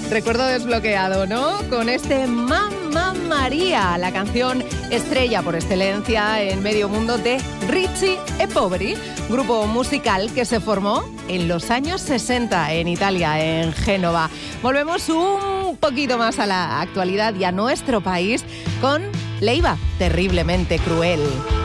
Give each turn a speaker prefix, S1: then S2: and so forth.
S1: Recuerdo desbloqueado, ¿no? Con este Mamma María, la canción estrella por excelencia en medio mundo de Ricci e Poveri, grupo musical que se formó en los años 60 en Italia, en Génova. Volvemos un poquito más a la actualidad y a nuestro país con Leiva, terriblemente cruel.